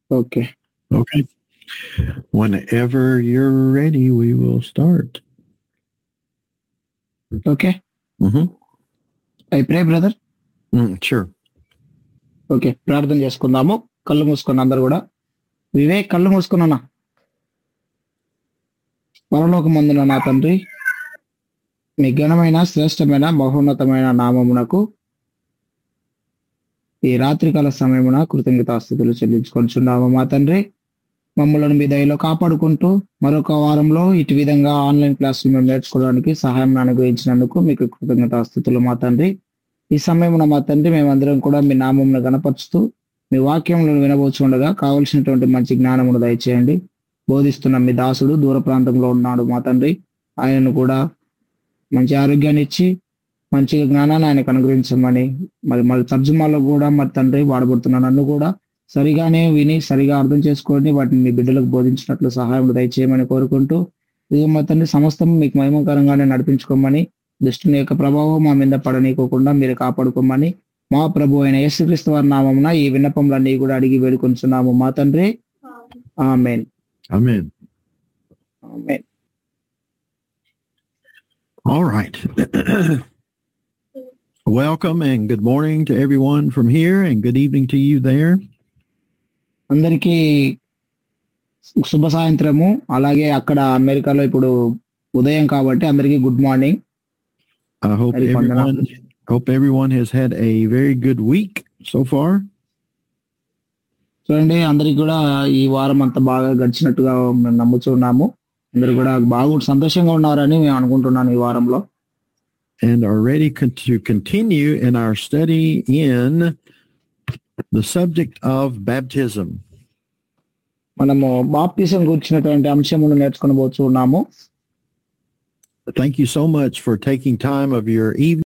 Okay. Okay. Whenever you're ready, we will start. Okay. Mm-hmm. I pray brother. Sure. Okay, ప్రార్థన చేసుకుందాము. కళ్ళు మూసుకున్న అందరు కూడా. వివేక్ కళ్ళు మూసుకున్నానా? పరలోకమందున నా తండ్రి, మీ ఘనమైన శ్రేష్టమైన మహోన్నతమైన నామమునకు ఈ రాత్రికాల సమయమున కృతజ్ఞతాస్తుతులు చెల్లించుకొనిచున్నాము మా తండ్రి. మమ్మల్ని మీ దయలో కాపాడుకుంటూ మరొక వారంలో ఇటు విధంగా ఆన్లైన్ క్లాసులు మేము నేర్చుకోవడానికి సహాయం అనుగ్రహించినందుకు మీకు కృతజ్ఞతాస్తుతులు మా తండ్రి. ఈ సమయమున మా తండ్రి మేమందరం కూడా మీ నామమును గణపరుస్తూ మీ వాక్యములను వినబోచుండగా కావలసినటువంటి మంచి జ్ఞానమును దయచేయండి. బోధిస్తున్న మీ దాసుడు దూర ప్రాంతంలో ఉన్నాడు మా తండ్రి. ఆయనను కూడా మంచి ఆరోగ్యాన్ని ఇచ్చి మంచి జ్ఞానాన్ని ఆయనకు అనుగ్రహించమని, మరి తర్జుమాలో కూడా మరి తండ్రి వాడబడుతున్న నన్ను కూడా సరిగానే విని సరిగా అర్థం చేసుకొని వాటిని మీ బిడ్డలకు బోధించినట్లు సహాయం దయచేయమని కోరుకుంటూ, ఇది మా తండ్రి సమస్తం మీకు మహిమకరంగానే నడిపించుకోమని, దుష్టుని యొక్క ప్రభావం మా మీద పడనీయకోకుండా మీరు కాపాడుకోమని మా ప్రభు అయిన యేసుక్రీస్తు వారి నామమున ఈ విన్నపములన్నీ కూడా అడిగి వేడుకొంచున్నాము మా తండ్రి. ఆమేన్. Amen. Amen. All right. Welcome and good morning to everyone from here and good evening to you there. అందరికీ శుభ సాయంత్రము. అలాగే అక్కడ అమెరికాలో ఇప్పుడు ఉదయం కాబట్టి అందరికీ good morning. I hope everyone has had a very good week so far. చూడండి, అందరికి కూడా ఈ వారం అంతా బాగా గడిచినట్టుగా మేము నమ్ముతున్నాము. అందరు కూడా బాగా సంతోషంగా ఉన్నారని మేము అనుకుంటున్నాను ఈ వారంలో. And are ready to continue in our study in the subject of baptism. మనము బాప్తిసం గురించినటువంటి అంశమును నేర్చుకొని పోతున్నాము. Thank you so much for taking time of your evening